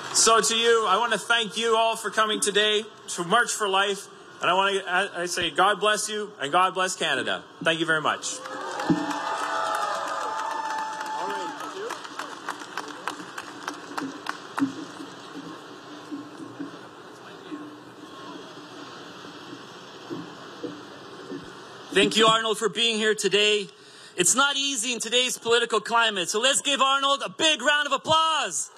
So to you, I want to thank you all for coming today to March for Life. And I say God bless you and God bless Canada. Thank you very much. Thank you, Arnold, for being here today. It's not easy in today's political climate, so let's give Arnold a big round of applause.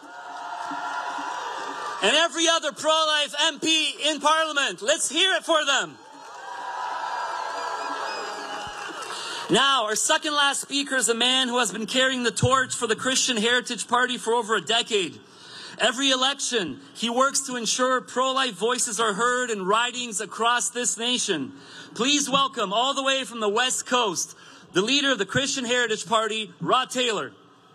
And every other pro-life MP in Parliament, let's hear it for them. Now, our second last speaker is a man who has been carrying the torch for the Christian Heritage Party for over a decade. Every election, he works to ensure pro-life voices are heard in ridings across this nation. Please welcome, all the way from the West Coast, the leader of the Christian Heritage Party, Rod Taylor.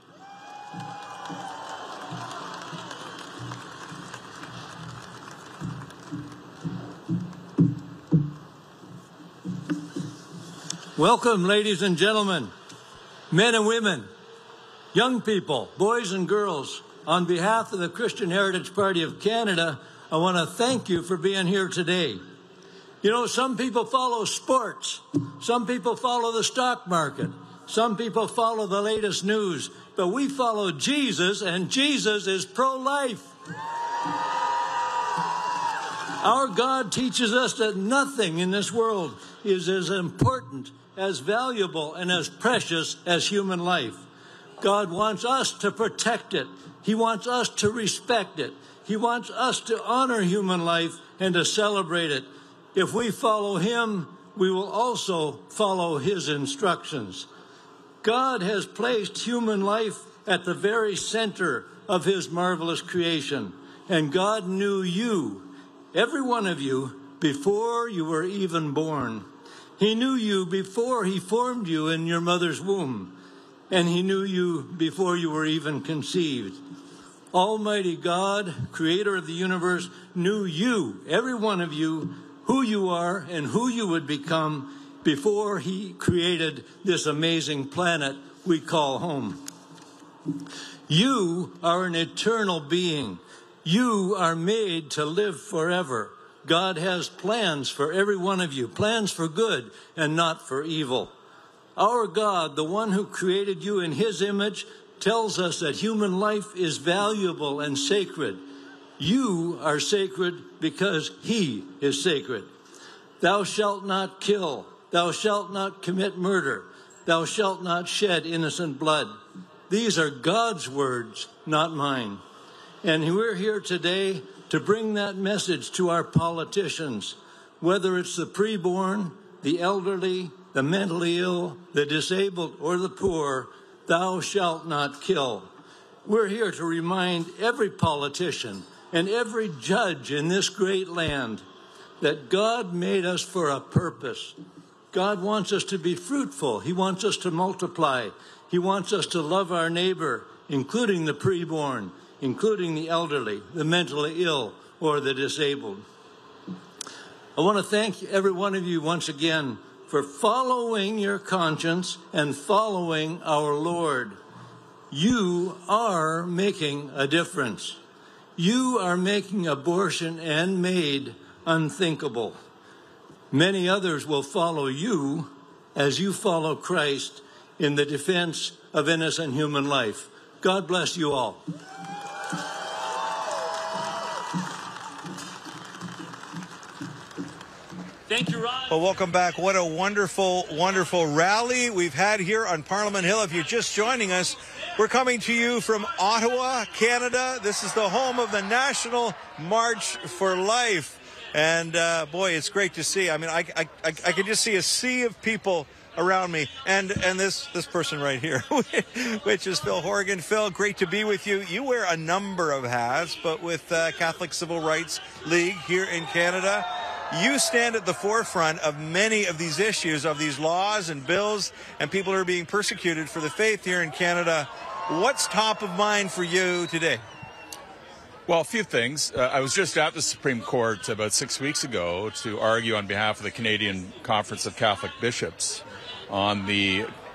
Welcome, ladies and gentlemen, men and women, young people, boys and girls. On behalf of the Christian Heritage Party of Canada, I want to thank you for being here today. You know, some people follow sports, some people follow the stock market, some people follow the latest news, but we follow Jesus, and Jesus is pro-life. Our God teaches us that nothing in this world is as important, as valuable, and as precious as human life. God wants us to protect it. He wants us to respect it. He wants us to honor human life and to celebrate it. If we follow him, we will also follow his instructions. God has placed human life at the very center of his marvelous creation. And God knew you, every one of you, before you were even born. He knew you before he formed you in your mother's womb. And he knew you before you were even conceived. Almighty God, creator of the universe, knew you, every one of you, who you are and who you would become before he created this amazing planet we call home. You are an eternal being. You are made to live forever. God has plans for every one of you, plans for good and not for evil. Our God, the one who created you in his image, tells us that human life is valuable and sacred. You are sacred because he is sacred. Thou shalt not kill. Thou shalt not commit murder. Thou shalt not shed innocent blood. These are God's words, not mine. And we're here today to bring that message to our politicians, whether it's the preborn, the elderly, the mentally ill, the disabled, or the poor. Thou shalt not kill. We're here to remind every politician and every judge in this great land that God made us for a purpose. God wants us to be fruitful. He wants us to multiply. He wants us to love our neighbor, including the preborn, including the elderly, the mentally ill, or the disabled. I want to thank every one of you once again for following your conscience and following our Lord. You are making a difference. You are making abortion and MAID unthinkable. Many others will follow you as you follow Christ in the defense of innocent human life. God bless you all. Thank you, Rod. Well, welcome back. What a wonderful, wonderful rally we've had here on Parliament Hill. If you're just joining us, we're coming to you from Ottawa, Canada. This is the home of the National March for Life. And, boy, it's great to see. I mean, I can just see a sea of people around me. And this person right here, which is Phil Horgan. Phil, great to be with you. You wear a number of hats, but with Catholic Civil Rights League here in Canada, you stand at the forefront of many of these issues, of these laws and bills, and people who are being persecuted for the faith here in Canada. What's top of mind for you today? Well, a few things. I was just at the Supreme Court about 6 weeks ago to argue on behalf of the Canadian Conference of Catholic Bishops on the